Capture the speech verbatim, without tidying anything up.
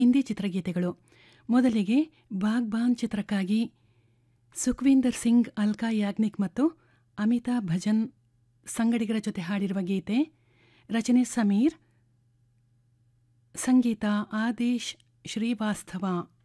ಹಿಂದಿ ಚಿತ್ರಗೀತೆಗಳು. ಮೊದಲಿಗೆ ಬಾಗ್ಬಾನ್ ಚಿತ್ರಕ್ಕಾಗಿ ಸುಖ್ವೀಂದರ್ ಸಿಂಗ್, ಅಲ್ಕಾ ಯಾಗ್ನಿಕ್ ಮತ್ತು ಅಮಿತಾಬ್ ಭಜನ್ ಸಂಗಡಿಗರ ಜೊತೆ ಹಾಡಿರುವ ಗೀತೆ. ರಚನೆ ಸಮೀರ್, ಸಂಗೀತ ಆದೇಶ್ ಶ್ರೀವಾಸ್ತವ.